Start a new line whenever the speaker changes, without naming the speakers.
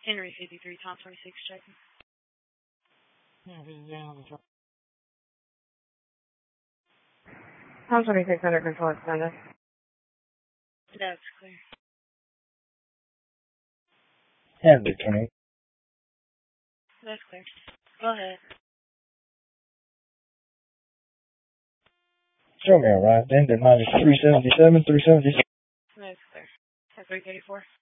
Henry 53, Tom 26, checking.
Tom 26 under control extended.
That's clear.
Henry 20.
That's clear. Go ahead.
Show me arrived in at -377, 376.
That's clear. At 334.